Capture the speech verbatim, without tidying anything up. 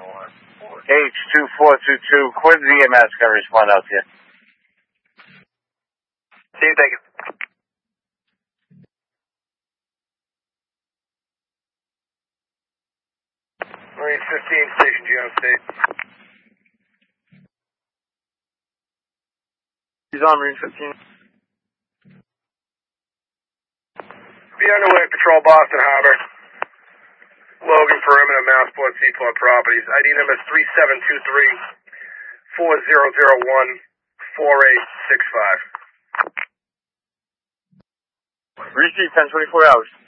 H two four two two, Quincy E M S, gonna respond out to you. See you, thank you. Marine fifteen, Station G on state. He's on Marine fifteen. Be underway, patrol Boston Harbor. Logan Perimeter, Massport Seaport Properties. I D number three seven two three, four zero zero one, four eight six five. Receive ten twenty-four hours.